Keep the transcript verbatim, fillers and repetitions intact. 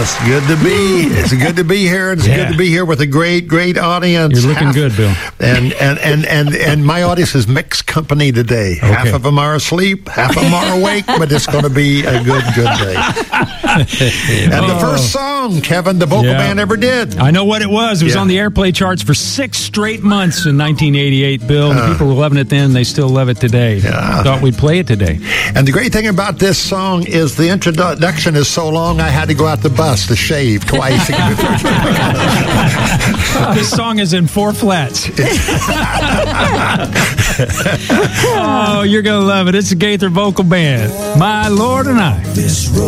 it's good to be. It's good to be here. It's Yeah. good to be here with a great, great audience. You're looking Half- good, Bill. And and, and, and and my audience is mixed company today. Half Okay. of them are asleep, half of them are awake, but it's going to be a good, good day. And the first song, Kevin, the vocal Yeah. band ever did. I know what it was. It was Yeah. on the airplay charts for six straight months in nineteen eighty-eight, Bill. The Uh. people were loving it then. They still love it today. Yeah. Thought we'd play it today. And the great thing about this song is the introduction is so long, I had to go out the bus to shave twice. This song is in four flats. Oh, you're going to love it. It's the Gaither Vocal Band. My Lord and I.